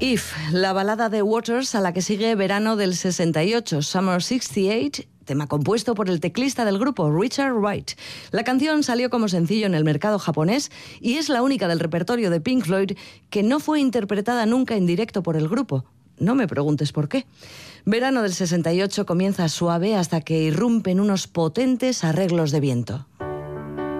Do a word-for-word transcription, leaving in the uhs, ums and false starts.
If, la balada de Waters a la que sigue Verano del sesenta y ocho, Summer sesenta y ocho, tema compuesto por el teclista del grupo, Richard Wright. La canción salió como sencillo en el mercado japonés y es la única del repertorio de Pink Floyd que no fue interpretada nunca en directo por el grupo. No me preguntes por qué. Verano del sesenta y ocho comienza suave hasta que irrumpen unos potentes arreglos de viento.